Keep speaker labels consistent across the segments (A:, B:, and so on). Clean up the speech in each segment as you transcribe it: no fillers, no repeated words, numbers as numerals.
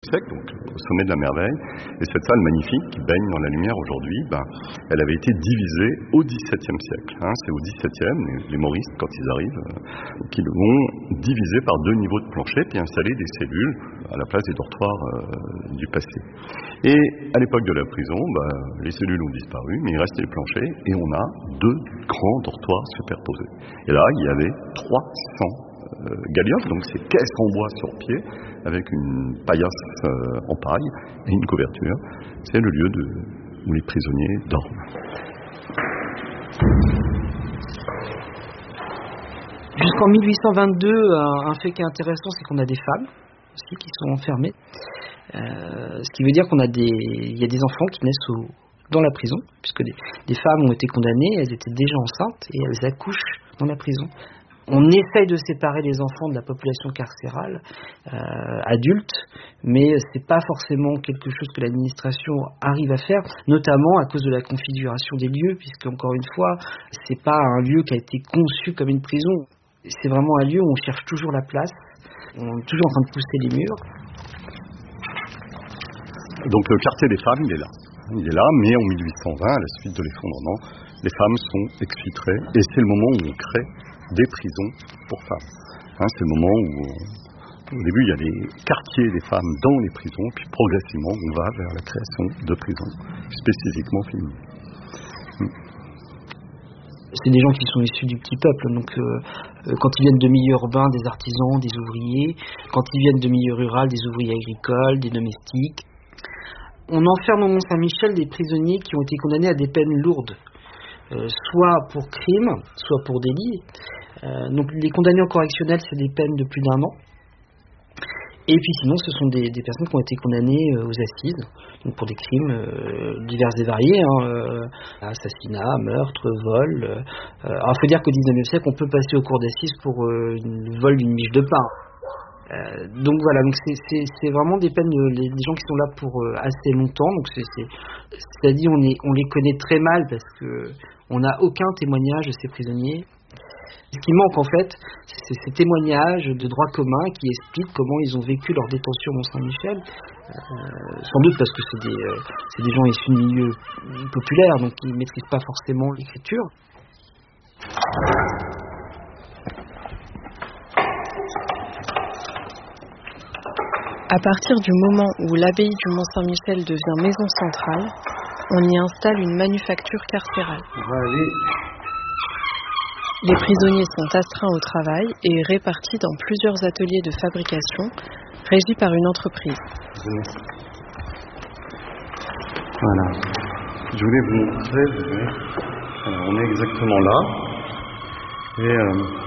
A: siècle, donc au sommet de la merveille. Et cette salle magnifique qui baigne dans la lumière aujourd'hui, elle avait été divisée au XVIIe siècle. C'est au XVIIe, les moristes, quand ils arrivent, qu'ils vont diviser par 2 niveaux de plancher, puis installer des cellules à la place des dortoirs du passé. Et à l'époque de la prison, les cellules ont disparu, mais il reste les planchers, et on a 2 grands dortoirs superposés. Et là, il y avait 300 galiotes, donc c'est caisses en bois sur pied, avec une paillasse en paille et une couverture. C'est le lieu où les prisonniers dorment.
B: Jusqu'en 1822, un fait qui est intéressant, c'est qu'on a des femmes aussi qui sont enfermées. Ce qui veut dire il y a des enfants qui naissent dans la prison, puisque des femmes ont été condamnées, elles étaient déjà enceintes et elles accouchent dans la prison. On essaye de séparer les enfants de la population carcérale adulte, mais c'est pas forcément quelque chose que l'administration arrive à faire, notamment à cause de la configuration des lieux, puisque encore une fois, c'est pas un lieu qui a été conçu comme une prison. C'est vraiment un lieu où on cherche toujours la place, on est toujours en train de pousser les murs.
A: Donc le quartier des femmes, il est là. Il est là, mais en 1820, à la suite de l'effondrement, les femmes sont exfiltrées, et c'est le moment où on crée des prisons pour femmes. C'est le moment où, au début, il y a des quartiers des femmes dans les prisons, puis progressivement, on va vers la création de prisons spécifiquement féminines.
B: C'est des gens qui sont issus du petit peuple, donc quand ils viennent de milieux urbains, des artisans, des ouvriers, quand ils viennent de milieux ruraux, des ouvriers agricoles, des domestiques. On enferme au Mont-Saint-Michel des prisonniers qui ont été condamnés à des peines lourdes. Soit pour crime, soit pour délit. Donc les condamnés en correctionnel, c'est des peines de plus d'1 an. Et puis sinon, ce sont des personnes qui ont été condamnées aux assises, donc pour des crimes divers et variés, assassinat, meurtre, vol. Alors il faut dire qu'au XIXe siècle, on peut passer au cours d'assises pour le vol d'une miche de pain. Donc voilà, donc c'est vraiment des peines des gens qui sont là pour assez longtemps. Donc c'est-à-dire on les connaît très mal parce que on n'a aucun témoignage de ces prisonniers. Ce qui manque en fait, c'est ces témoignages de droit commun qui expliquent comment ils ont vécu leur détention au Mont-Saint-Michel. Sans doute parce que c'est des gens issus de milieux populaires, donc ils ne maîtrisent pas forcément l'écriture.
C: À partir du moment où l'abbaye du Mont-Saint-Michel devient maison centrale, on y installe une manufacture carcérale. Les prisonniers sont astreints au travail et répartis dans plusieurs ateliers de fabrication régis par une entreprise.
A: Voilà. Je voulais vous montrer, on est exactement là. Et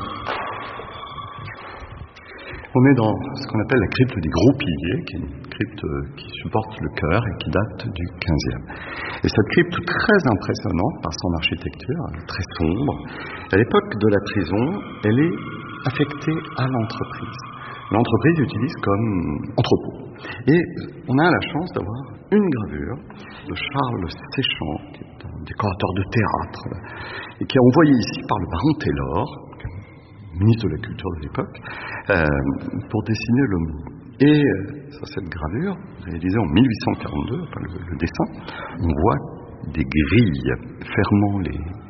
A: on est dans ce qu'on appelle la crypte des Gros Piliers, qui est une crypte qui supporte le chœur et qui date du XVe. Et cette crypte très impressionnante par son architecture, très sombre, à l'époque de la prison, elle est affectée à l'entreprise. L'entreprise l'utilise comme entrepôt. Et on a la chance d'avoir une gravure de Charles Séchant, qui est un décorateur de théâtre, et qui est envoyé ici par le baron Taylor, ministre de la Culture de l'époque, pour dessiner l'homme. Et cette gravure, réalisée en 1842, le dessin, on voit des grilles fermant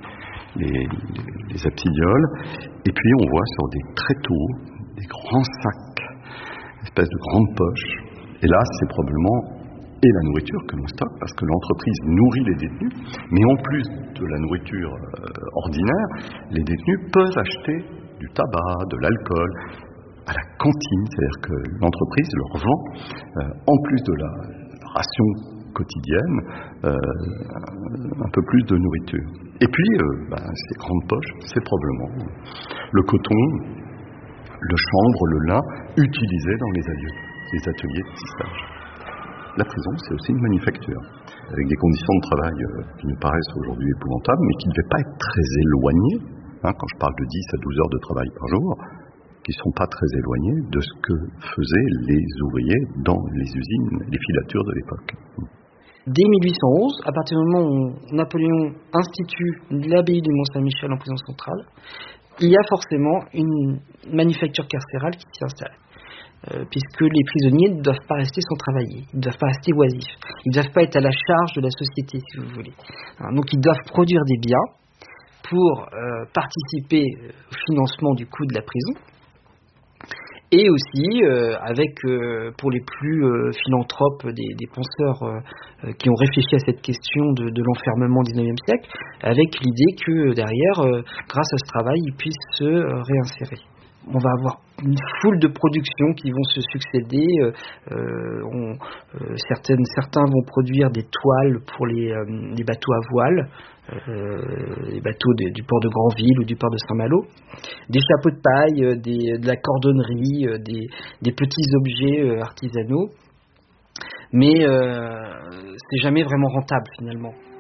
A: les absidioles, et puis on voit sur des tréteaux des grands sacs, une espèce de grandes poches. Et là, c'est probablement la nourriture que l'on stocke, parce que l'entreprise nourrit les détenus, mais en plus de la nourriture ordinaire, les détenus peuvent acheter du tabac, de l'alcool, à la cantine, c'est-à-dire que l'entreprise leur vend, en plus de la ration quotidienne, un peu plus de nourriture. Et puis, ces grandes poches, c'est probablement le coton, le chanvre, le lin, utilisé dans les ateliers de tissage. La prison, c'est aussi une manufacture, avec des conditions de travail qui nous paraissent aujourd'hui épouvantables, mais qui ne devaient pas être très éloignées. Quand je parle de 10 à 12 heures de travail par jour, qui ne sont pas très éloignés de ce que faisaient les ouvriers dans les usines, les filatures de l'époque.
B: Dès 1811, à partir du moment où Napoléon institue l'abbaye du Mont-Saint-Michel en prison centrale, il y a forcément une manufacture carcérale qui s'y installe. puisque les prisonniers ne doivent pas rester sans travailler, ils ne doivent pas rester oisifs, ils ne doivent pas être à la charge de la société, si vous voulez. Donc ils doivent produire des biens pour participer au financement du coût de la prison, et aussi avec, pour les plus philanthropes des penseurs qui ont réfléchi à cette question de l'enfermement au XIXe siècle, avec l'idée que derrière, grâce à ce travail, ils puissent se réinsérer. On va avoir une foule de productions qui vont se succéder. Certains vont produire des toiles pour les bateaux à voile, les bateaux du port de Granville ou du port de Saint-Malo, des chapeaux de paille, de la cordonnerie, des petits objets artisanaux. Mais c'est jamais vraiment rentable finalement.